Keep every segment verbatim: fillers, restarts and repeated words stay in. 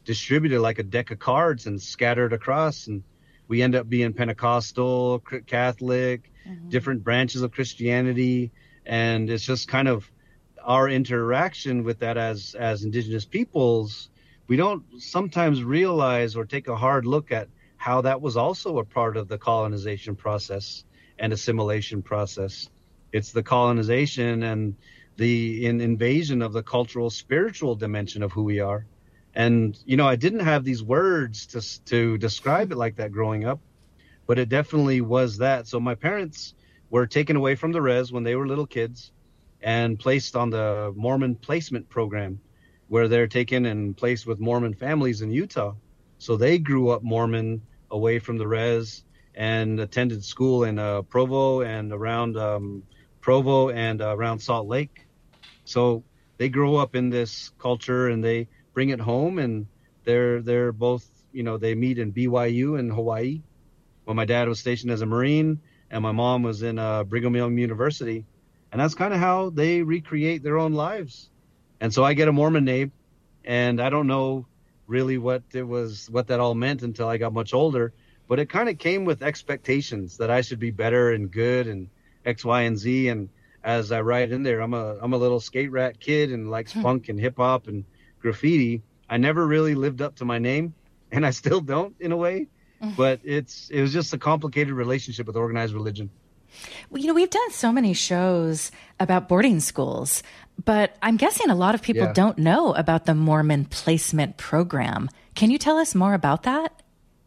distributed like a deck of cards and scattered across. And we end up being Pentecostal, Catholic, mm-hmm. different branches of Christianity. And it's just kind of our interaction with that as, as indigenous peoples. We don't sometimes realize or take a hard look at how that was also a part of the colonization process and assimilation process. It's the colonization and the in invasion of the cultural, spiritual dimension of who we are. And, you know, I didn't have these words to to describe it like that growing up, but it definitely was that. So my parents were taken away from the res when they were little kids and placed on the Mormon placement program, where they're taken and placed with Mormon families in Utah. So they grew up Mormon away from the res and attended school in uh, Provo and around um, Provo and uh, around Salt Lake. So they grow up in this culture and they bring it home, and they're they're both, you know, they meet in B Y U in Hawaii when my dad was stationed as a Marine and my mom was in uh, Brigham Young University. And that's kind of how they recreate their own lives. And so I get a Mormon name, and I don't know really what it was, what that all meant until I got much older. But it kind of came with expectations that I should be better and good and X, Y, and Z. And as I write in there, I'm a I'm a little skate rat kid and likes hmm. punk and hip hop and graffiti. I never really lived up to my name, and I still don't in a way. But it's it was just a complicated relationship with organized religion. Well, you know, we've done so many shows about boarding schools, but I'm guessing a lot of people yeah. don't know about the Mormon placement program. Can you tell us more about that?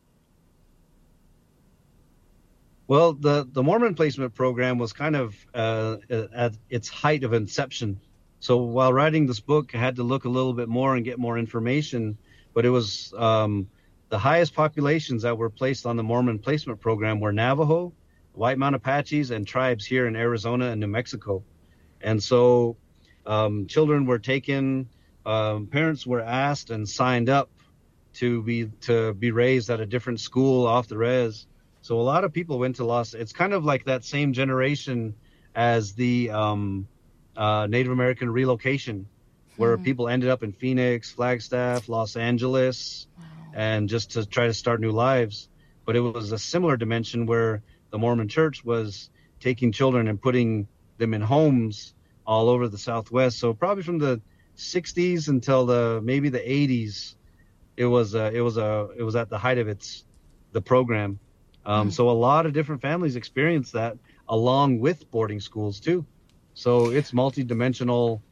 Well, the, the Mormon placement program was kind of uh, at its height of inception. So while writing this book, I had to look a little bit more and get more information, but it was um, the highest populations that were placed on the Mormon placement program were Navajo, White Mountain Apaches, and tribes here in Arizona and New Mexico. And so um, children were taken, um, parents were asked and signed up to be to be raised at a different school off the res. So a lot of people went to Los. It's kind of like that same generation as the um, uh, Native American relocation, where mm-hmm. people ended up in Phoenix, Flagstaff, Los Angeles, wow. and just to try to start new lives. But it was a similar dimension where the Mormon Church was taking children and putting them in homes all over the Southwest. So probably from the sixties until the maybe the eighties, it was uh, it was a it was at the height of its the program. Um, mm. So a lot of different families experienced that along with boarding schools too. So it's multidimensional.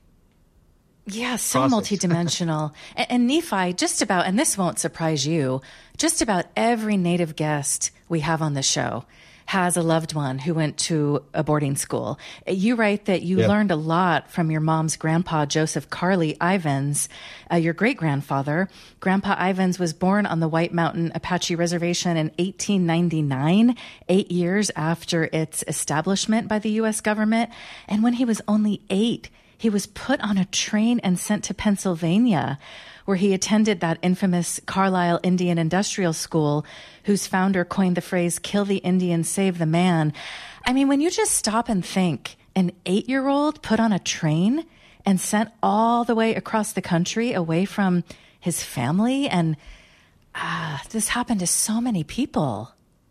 Yeah, so process. multidimensional. and, and Nephi, just about, and this won't surprise you, just about every Native guest we have on the show has a loved one who went to a boarding school. You write that you yeah. learned a lot from your mom's grandpa, Joseph Carley Ivins, uh, your great-grandfather. Grandpa Ivins was born on the White Mountain Apache Reservation in eighteen ninety-nine, eight years after its establishment by the U S government. And when he was only eight, he was put on a train and sent to Pennsylvania, where he attended that infamous Carlisle Indian Industrial School, whose founder coined the phrase, "kill the Indian, save the man." I mean, when you just stop and think, an eight-year-old put on a train and sent all the way across the country away from his family, and ah, this happened to so many people.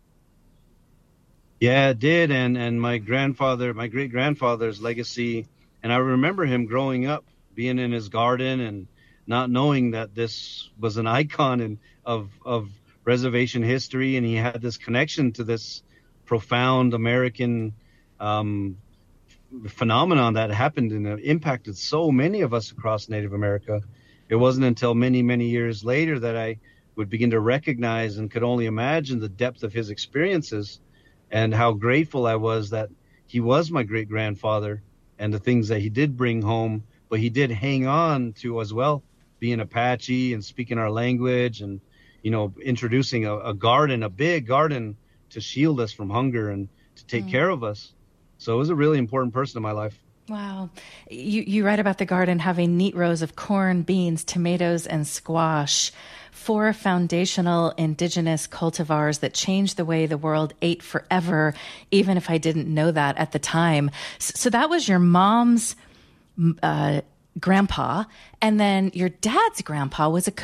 Yeah, it did. And, and my grandfather, my great-grandfather's legacy, and I remember him growing up, being in his garden and not knowing that this was an icon in, of of reservation history, and he had this connection to this profound American um, phenomenon that happened and impacted so many of us across Native America. It wasn't until many, many years later that I would begin to recognize and could only imagine the depth of his experiences and how grateful I was that he was my great-grandfather and the things that he did bring home, but he did hang on to as well, being Apache and speaking our language and, you know, introducing a, a garden, a big garden to shield us from hunger and to take mm. care of us. So it was a really important person in my life. Wow. You, you write about the garden having neat rows of corn, beans, tomatoes, and squash, four foundational indigenous cultivars that changed the way the world ate forever, even if I didn't know that at the time. So, so that was your mom's uh, grandpa, and then your dad's grandpa was a